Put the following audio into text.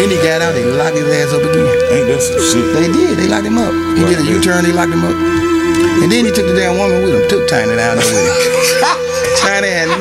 Then he got out, they locked his ass up again. Ain't that some shit? They did, they locked him up. He did a U-turn, they locked him up. And then he took the damn woman with him, took Tiny down there with him. Tiny had